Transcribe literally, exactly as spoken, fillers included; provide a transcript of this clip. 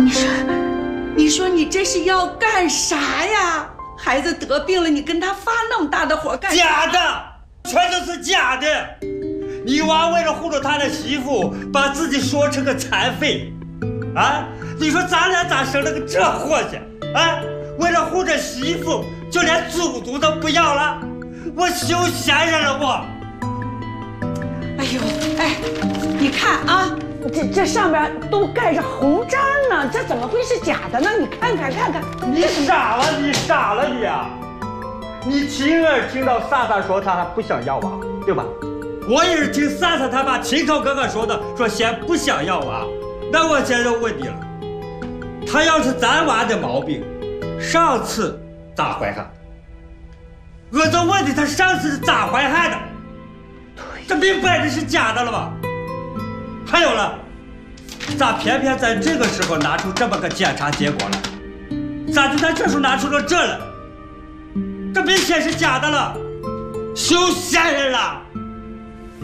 你说，你说你这是要干啥呀？孩子得病了，你跟他发那么大的火干啥？ 假的，全都是假的。你娃为了护着他的媳妇，把自己说成个残废，啊！你说咱俩咋生了个这货去？啊！为了护着媳妇，就连祖宗都不要了，我休闲着了我。 哎呦，哎，你看啊，这这上边都盖着红章呢，这怎么会是假的呢？你看看看看， 你傻了，你傻了你啊！你亲耳听到萨萨说他还不想要娃，对吧？我也是听萨萨他爸亲口跟我说的，说先不想要娃。那我现在问你了，他要是咱娃的毛病，上次咋怀害？我就问你，他上次是咋怀害的？这明摆着是假的了吧？还有了，咋偏偏在这个时候拿出这么个检查结果来？咋就在这时候拿出了这了？这明显是假的了，休闲人了。